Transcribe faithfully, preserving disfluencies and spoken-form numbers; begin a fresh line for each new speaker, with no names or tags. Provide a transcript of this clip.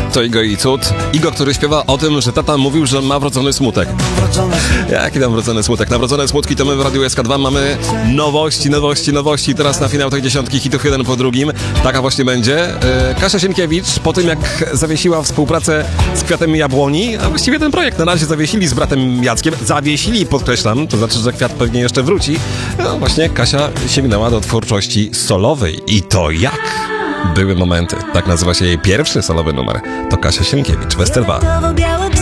To Igo i cud. Igo, który śpiewa o tym, że tata mówił, że ma wrodzony smutek. Jaki tam wrodzony smutek? Na wrodzone smutki to my w Radiu S K dwa mamy nowości, nowości, nowości. Teraz na finał tej dziesiątki hitów jeden po drugim. Taka właśnie będzie. Kasia Sienkiewicz po tym, jak zawiesiła współpracę z Kwiatem Jabłoni, a właściwie ten projekt na razie zawiesili z bratem Jackiem. Zawiesili, podkreślam, to znaczy, że Kwiat pewnie jeszcze wróci. No właśnie, Kasia sięgnęła do twórczości solowej. I to jak? Były momenty. Tak nazywa się jej pierwszy solowy numer. To Kasia Sienkiewicz, Westerwald.